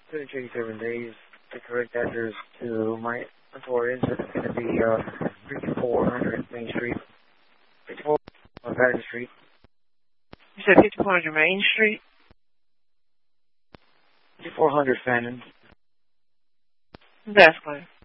287 days. The correct address to my employer is going to be 5400 Main Street. 54 on Patton Street. You said 5400 Main Street? 5400 Fannin. That's fine.